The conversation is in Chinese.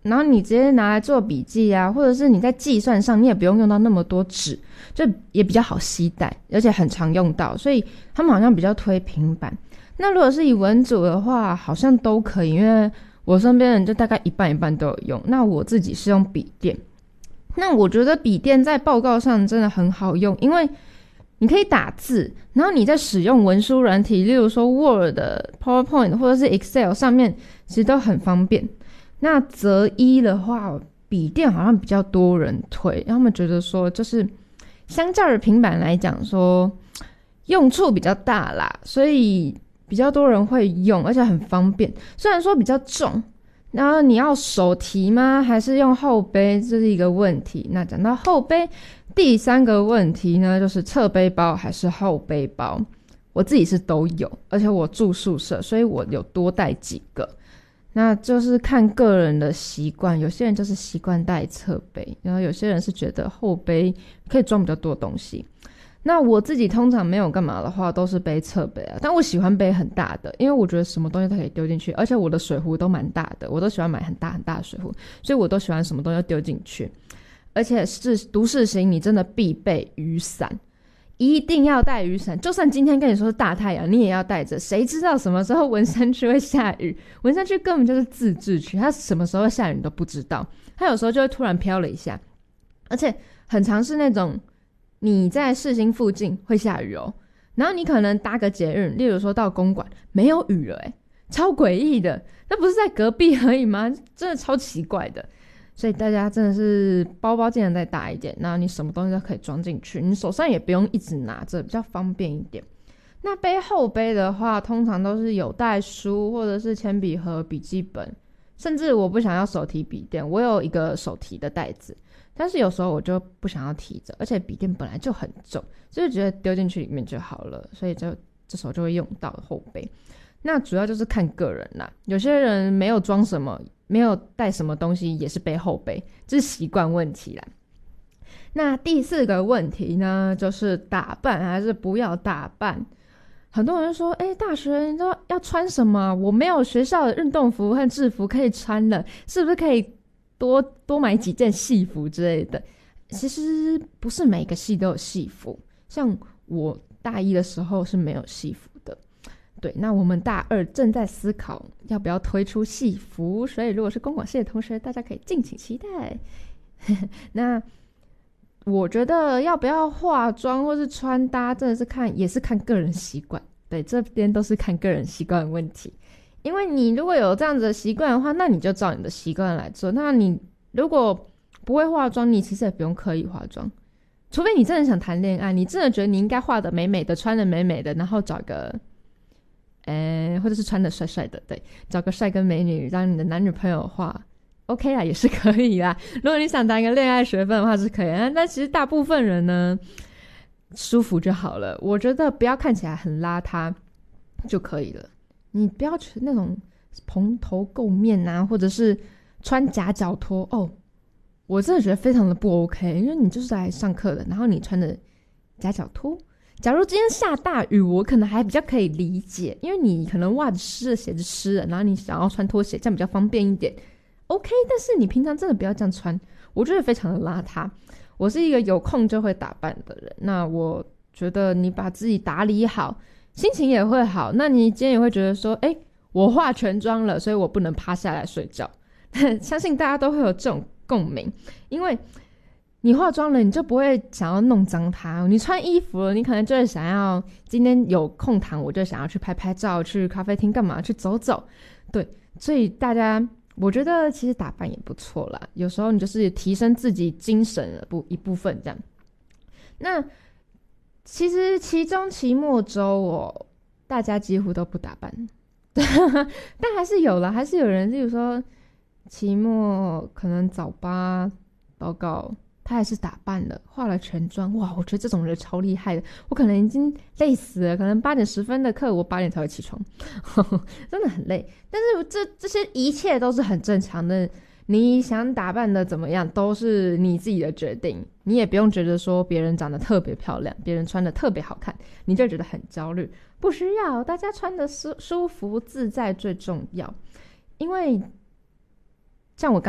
然后你直接拿来做笔记啊，或者是你在计算上你也不用用到那么多纸，就也比较好携带，而且很常用到，所以他们好像比较推平板。那如果是以文组的话好像都可以，因为我身边人就大概一半一半都有用。那我自己是用笔电，那我觉得笔电在报告上真的很好用，因为你可以打字，然后你在使用文书软体，例如说 Word、PowerPoint 或者是 Excel 上面其实都很方便。那择一的话，笔电好像比较多人推，他们觉得说就是相较于平板来讲说用处比较大啦，所以比较多人会用，而且很方便。虽然说比较重，然后你要手提吗？还是用后背？这是一个问题。那讲到后背，第三个问题呢，就是侧背包还是后背包？我自己是都有，而且我住宿舍，所以我有多带几个。那就是看个人的习惯，有些人就是习惯带侧背，然后有些人是觉得后背可以装比较多东西。那我自己通常没有干嘛的话都是背侧背啊，但我喜欢背很大的，因为我觉得什么东西都可以丢进去，而且我的水壶都蛮大的，我都喜欢买很大很大的水壶，所以我都喜欢什么东西都丢进去。而且是都市型，你真的必备雨伞，一定要带雨伞，就算今天跟你说是大太阳你也要带着，谁知道什么时候文山区会下雨？文山区根本就是自治区，它什么时候下雨你都不知道，它有时候就会突然飘了一下，而且很常是那种你在市心附近会下雨哦，然后你可能搭个捷运，例如说到公馆没有雨了超诡异的，那不是在隔壁而已吗？真的超奇怪的。所以大家真的是包包尽量再大一点，然后你什么东西都可以装进去，你手上也不用一直拿着，比较方便一点。那背后背的话通常都是有带书或者是铅笔盒、笔记本，甚至我不想要手提笔电，我有一个手提的袋子，但是有时候我就不想要提着，而且笔电本来就很重，就觉得丢进去里面就好了，所以就这时候就会用到后背。那主要就是看个人啦，有些人没有装什么，没有带什么东西也是背后背，这是习惯问题啦。那第四个问题呢，就是打扮还是不要打扮。很多人说大学你都要穿什么？我没有学校的运动服和制服可以穿了，是不是可以多买几件戏服之类的？其实不是每个系都有戏服，像我大一的时候是没有戏服的。对，那我们大二正在思考要不要推出戏服，所以如果是公广系的同学，大家可以敬请期待。那我觉得要不要化妆或是穿搭，真的是也是看个人习惯。对，这边都是看个人习惯的问题。因为你如果有这样子的习惯的话，那你就照你的习惯来做。那你如果不会化妆，你其实也不用刻意化妆，除非你真的想谈恋爱，你真的觉得你应该画的美美的，穿的美美的，然后找个或者是穿的帅帅的，对，找个帅哥美女让你的男女朋友画 OK 啦，也是可以啦。如果你想当一个恋爱学分的话是可以的，但其实大部分人呢舒服就好了，我觉得不要看起来很邋遢就可以了。你不要那种蓬头垢面啊，或者是穿夹脚拖我真的觉得非常的不 OK， 因为你就是来上课的，然后你穿的夹脚拖，假如今天下大雨，我可能还比较可以理解，因为你可能袜子湿了，鞋子湿了，然后你想要穿拖鞋，这样比较方便一点 OK， 但是你平常真的不要这样穿，我觉得非常的邋遢。我是一个有空就会打扮的人，那我觉得你把自己打理好，心情也会好，那你今天也会觉得说我化全妆了，所以我不能趴下来睡觉相信大家都会有这种共鸣，因为你化妆了你就不会想要弄脏它，你穿衣服了你可能就会想要今天有空堂我就想要去拍拍照，去咖啡厅干嘛，去走走。对，所以大家我觉得其实打扮也不错啦，有时候你就是提升自己精神的一部分这样。那其实期中期末周大家几乎都不打扮但还是有啦，还是有人例如说期末可能早八报告他还是打扮了，化了全妆。哇，我觉得这种人超厉害的，我可能已经累死了，可能8点10分的课我8点才会起床真的很累，但是这些一切都是很正常的，你想打扮的怎么样都是你自己的决定，你也不用觉得说别人长得特别漂亮，别人穿的特别好看你就觉得很焦虑，不需要，大家穿的舒服自在最重要。因为像我